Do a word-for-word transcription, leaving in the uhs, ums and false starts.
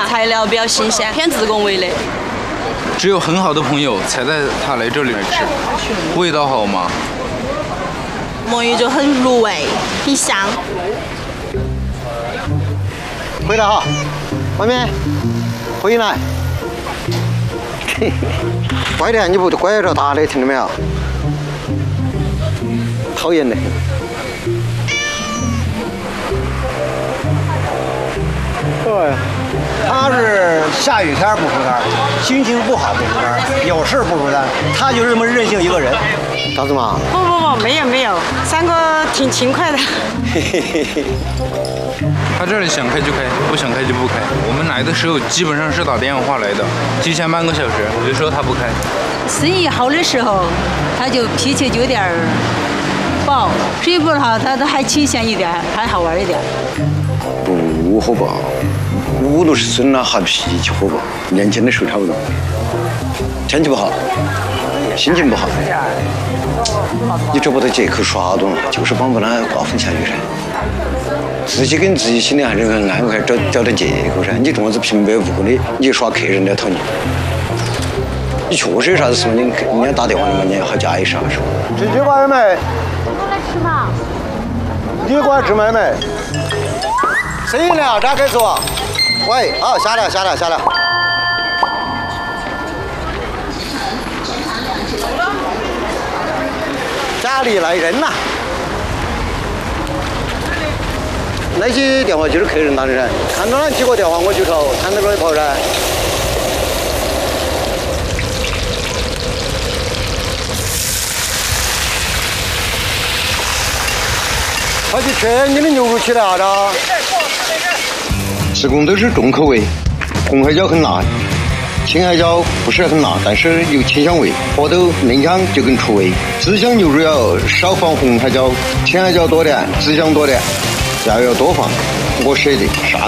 材料比较新鲜，偏自贡味的。 只有很好的朋友才带他来这里吃。味道好吗？ 墨鱼就很入味，很香。 回来哈，外面回来。乖点，你不乖着打的，听到没有？讨厌的。对，他是下雨天不出摊，心情不好不出摊，有事不出摊，他就这么任性一个人。啥子嘛？ 不不不，没有没有，三哥挺勤快的。 他这里想开就开，不想开就不开。我们来的时候基本上是打电话来的，提前半个小时，有时候他不开。 生意好的时候，他就脾气就有点暴；生意不好，他都还清闲一点，还好玩一点。 不火爆，五六十岁了还脾气火爆，年轻的时候差不多。天气不好，心情不好，你找不到借口耍动，就是帮不了刮风下雨噻。自己跟自己心里还是很安慰，找找点借口噻。你这么子平白无故的，你耍客人来讨你，你确实有啥子事情，人家打电话的嘛，你好加一啥是吧？吃鸡瓜没？ 过来吃嘛。 鸡瓜吃没没？生意了，咋开做？喂，好，下来下来下来。家里来人了。那些电话就是客人打的噻，看到他接过电话我就投，看到了跑噻。快去全你的牛肉起来啊！自贡都是重口味，红海椒很辣，青海椒不是很辣，但是有清香味，火豆嫩香就更出味。滋香牛肉要少放红海椒，青海椒多点，滋香多点，要要多放。我舍得啥